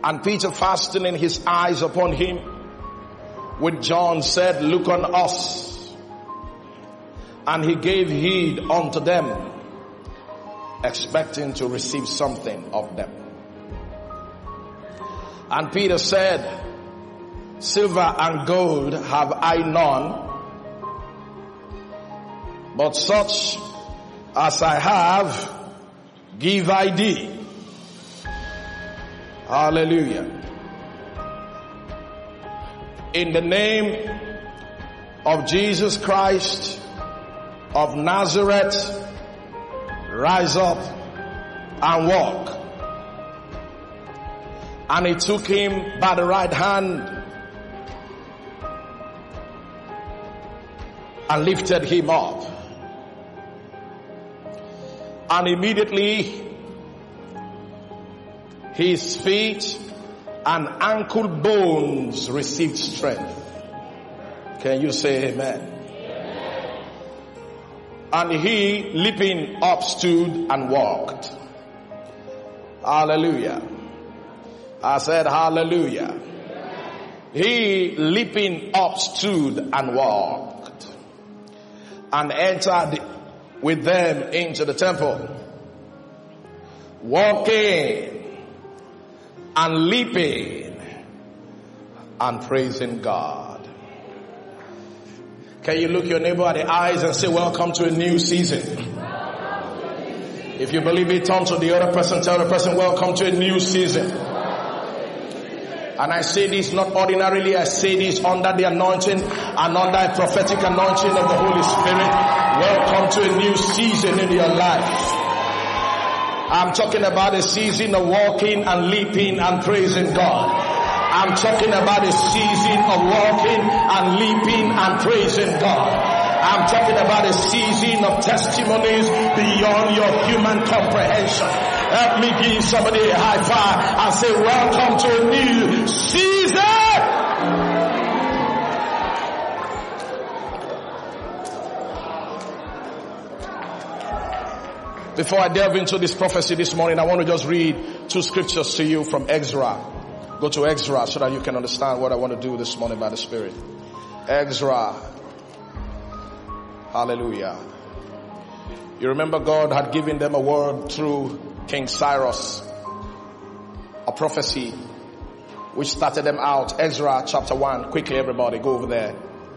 And Peter, fastening his eyes upon him with John, said, Look on us. And he gave heed unto them, expecting to receive something of them. And Peter said, Silver and gold have I none, but such as I have give I thee. Hallelujah. In the name of Jesus Christ of Nazareth, rise up and walk. And he took him by the right hand and lifted him up. And immediately his feet and ankle bones received strength. Can you say amen? Amen. And he, leaping up, stood and walked. Hallelujah. I said hallelujah. He, leaping up, stood and walked, and entered with them into the temple, walking and leaping and praising God. Can you look your neighbor at the eyes and say, welcome to a new season? If you believe it, turn to the other person, tell the person, welcome to a new season. And I say this not ordinarily, I say this under the anointing and under a prophetic anointing of the Holy Spirit. Welcome to a new season in your life. I'm talking about a season of walking and leaping and praising God. I'm talking about a season of walking and leaping and praising God. I'm talking about a season of testimonies beyond your human comprehension. Help me give somebody a high five and say, welcome to a new season. Before I delve into this prophecy this morning, I want to just read two scriptures to you from Ezra. Go to Ezra so that you can understand what I want to do this morning by the Spirit. Ezra. Hallelujah. You remember God had given them a word through King Cyrus, a prophecy which started them out. Ezra chapter 1. Quickly everybody, go over there.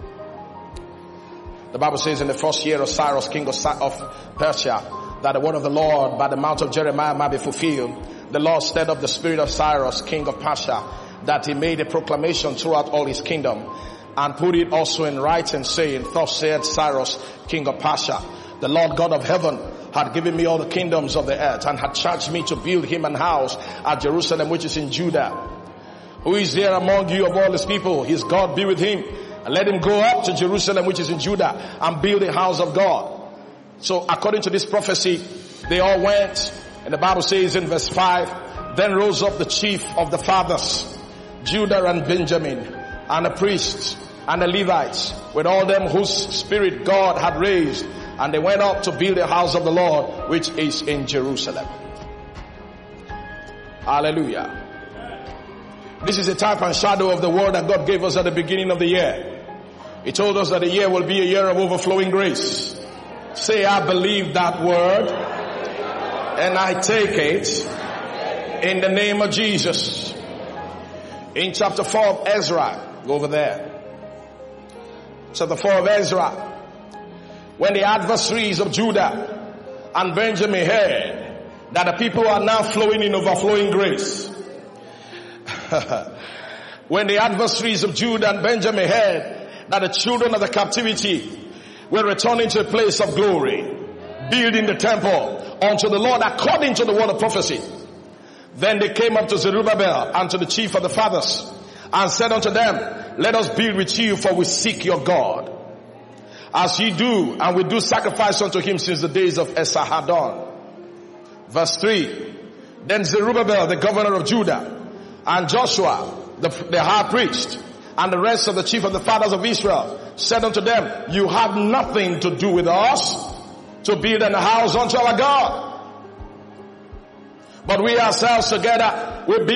The Bible says in the first year of Cyrus, king of Persia, that the word of the Lord by the mouth of Jeremiah might be fulfilled. The Lord stirred up the spirit of Cyrus, king of Persia, that he made a proclamation throughout all his kingdom, and put it also in writing, saying, Thus said Cyrus, king of Persia, the Lord God of heaven had given me all the kingdoms of the earth, and had charged me to build him an house at Jerusalem, which is in Judah. Who is there among you of all his people? His God be with him. And let him go up to Jerusalem, which is in Judah, and build a house of God. So according to this prophecy, they all went. And the Bible says in verse 5, Then rose up the chief of the fathers, Judah and Benjamin, and the priests and the Levites, with all them whose spirit God had raised. And they went up to build the house of the Lord, which is in Jerusalem. Hallelujah. This is a type and shadow of the word that God gave us at the beginning of the year. He told us that the year will be a year of overflowing grace. Say, I believe that word, and I take it in the name of Jesus. In chapter 4 of Ezra, go over there. Chapter 4 of Ezra, when the adversaries of Judah and Benjamin heard that the people are now flowing in overflowing grace. When the adversaries of Judah and Benjamin heard that the children of the captivity were returning to a place of glory, building the temple unto the Lord according to the word of prophecy, then they came up to Zerubbabel and to the chief of the fathers and said unto them, Let us build with you, for we seek your God, as ye do, and we do sacrifice unto him since the days of Esarhaddon. Verse 3, Then Zerubbabel, the governor of Judah, and Joshua, the high priest, and the rest of the chief of the fathers of Israel said unto them, You have nothing to do with us to build an house unto our God, but we ourselves together will build